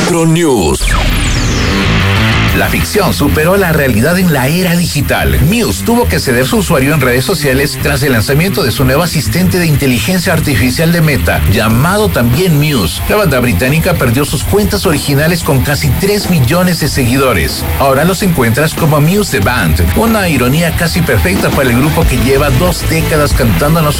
Micro News. La ficción superó la realidad en la era digital. Muse tuvo que ceder su usuario en redes sociales tras el lanzamiento de su nuevo asistente de inteligencia artificial de Meta, llamado también Muse. La banda británica perdió sus cuentas originales con casi 3 millones de seguidores. Ahora los encuentras como Muse The Band, una ironía casi perfecta para el grupo que lleva 2 décadas cantando en los